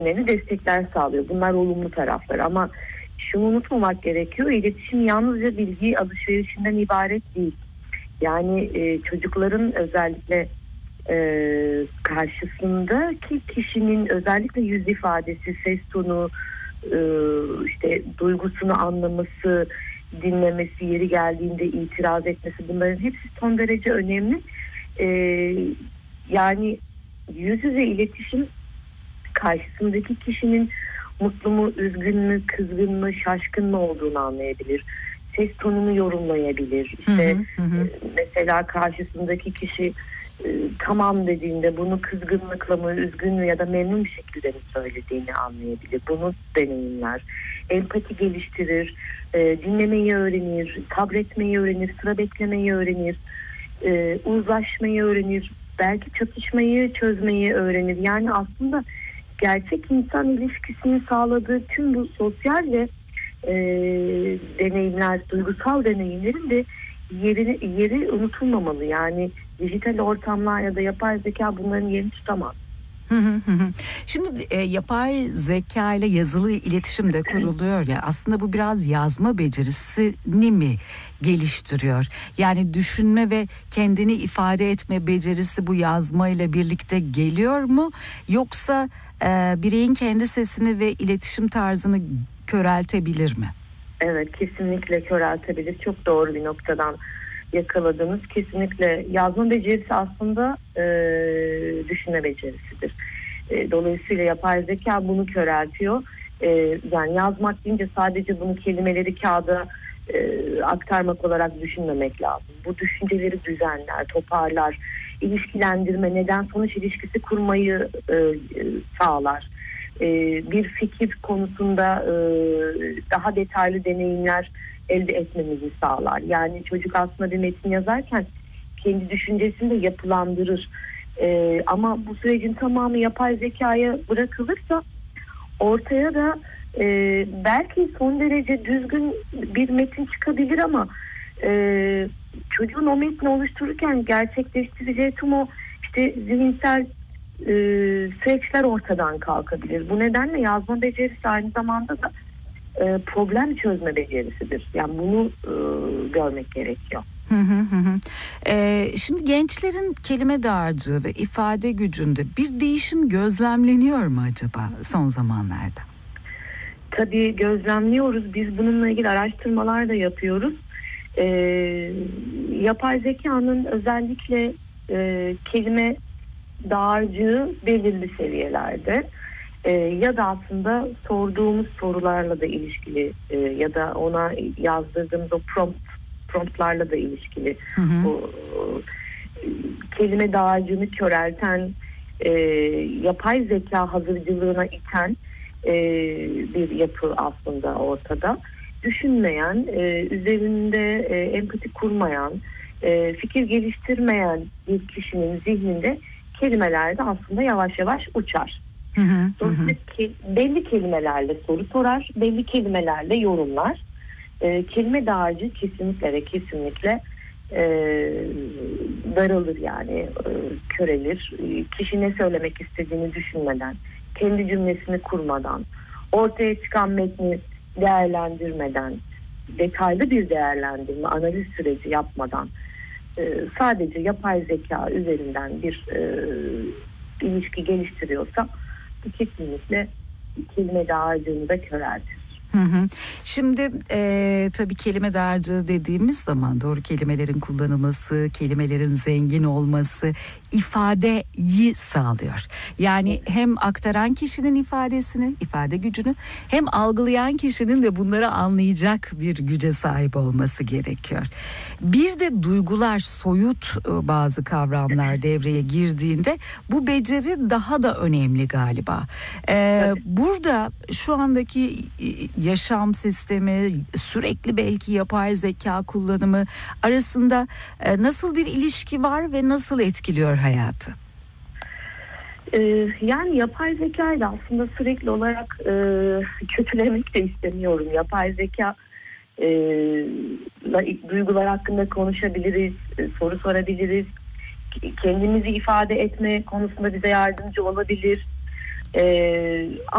destekler sağlıyor. Bunlar olumlu taraflar ama şunu unutmamak gerekiyor. İletişim yalnızca bilgi alışverişinden ibaret değil. Yani çocukların özellikle karşısındaki kişinin özellikle yüz ifadesi, ses tonu, işte duygusunu anlaması, dinlemesi, yeri geldiğinde itiraz etmesi, bunların hepsi son derece önemli. Yani yüz yüze iletişim karşısındaki kişinin mutlu mu, üzgün mü, kızgın mı, şaşkın mı olduğunu anlayabilir. Ses tonunu yorumlayabilir. İşte mesela karşısındaki kişi tamam dediğinde bunu kızgınlıkla mı, üzgün mü ya da memnun bir şekilde mi söylediğini anlayabilir. Bunu deneyimler. Empati geliştirir, dinlemeyi öğrenir, sabretmeyi öğrenir, sıra beklemeyi öğrenir, uzlaşmayı öğrenir, belki çatışmayı çözmeyi öğrenir. Yani aslında gerçek insan ilişkisini sağladığı tüm bu sosyal ve deneyimler, duygusal deneyimlerin de yeri unutulmamalı. Yani dijital ortamlar ya da yapay zeka bunların yerini tutamaz. Şimdi yapay zeka ile yazılı iletişim de kuruluyor ya, aslında bu biraz yazma becerisini mi geliştiriyor? Yani düşünme ve kendini ifade etme becerisi bu yazma ile birlikte geliyor mu? Yoksa bireyin kendi sesini ve iletişim tarzını köreltebilir mi? Evet, kesinlikle köreltebilir. Çok doğru bir noktadan yakaladınız. Kesinlikle yazma becerisi aslında düşünme becerisidir. Dolayısıyla yapay zeka bunu köreltiyor. Yani yazmak deyince sadece bunu kelimeleri kağıda aktarmak olarak düşünmemek lazım. Bu düşünceleri düzenler, toparlar, ilişkilendirme, neden sonuç ilişkisi kurmayı sağlar. Bir fikir konusunda daha detaylı deneyimler elde etmemizi sağlar. Yani çocuk aslında bir metin yazarken kendi düşüncesini de yapılandırır. Ama bu sürecin tamamı yapay zekaya bırakılırsa ortaya da belki son derece düzgün bir metin çıkabilir ama çocuğun o metni oluştururken gerçekleştireceği tüm o işte zihinsel süreçler ortadan kalkabilir. Bu nedenle yazma becerisi aynı zamanda da problem çözme becerisidir. Yani bunu görmek gerekiyor. Şimdi gençlerin kelime dağarcığı ve ifade gücünde bir değişim gözlemleniyor mu acaba son zamanlarda? Tabii gözlemliyoruz. Biz bununla ilgili araştırmalar da yapıyoruz. Yapay zekanın özellikle kelime dağarcığı belirli seviyelerde. Ya da aslında sorduğumuz sorularla da ilişkili ya da ona yazdırdığımız o promptlarla da ilişkili. Bu kelime dağarcığını körelten, yapay zeka hazırcılığına iten bir yapı aslında ortada. Düşünmeyen, üzerinde empati kurmayan, fikir geliştirmeyen bir kişinin zihninde kelimeler de aslında yavaş yavaş uçar. Dolayısıyla belli kelimelerle soru sorar, belli kelimelerle yorumlar. Kelime dağarcığı kesinlikle ve kesinlikle daralır yani, körelir. Kişi ne söylemek istediğini düşünmeden, kendi cümlesini kurmadan, ortaya çıkan metni değerlendirmeden, detaylı bir değerlendirme, analiz süreci yapmadan sadece yapay zeka üzerinden bir ilişki geliştiriyorsa bu kesinlikle kelime dağarcığını da köreltir. Şimdi tabii kelime dağarcığı dediğimiz zaman doğru kelimelerin kullanılması, kelimelerin zengin olması ifadeyi sağlıyor. Yani hem aktaran kişinin ifadesini, ifade gücünü, hem algılayan kişinin de bunları anlayacak bir güce sahip olması gerekiyor. Bir de duygular, soyut bazı kavramlar devreye girdiğinde bu beceri daha da önemli galiba. Burada şu andaki yaşam sistemi, sürekli belki yapay zeka kullanımı arasında nasıl bir ilişki var ve nasıl etkiliyor hayatı? Yani yapay zekayı da aslında sürekli olarak kötülemek de istemiyorum. Yapay zeka duygular hakkında konuşabiliriz, soru sorabiliriz, kendimizi ifade etme konusunda bize yardımcı olabilir.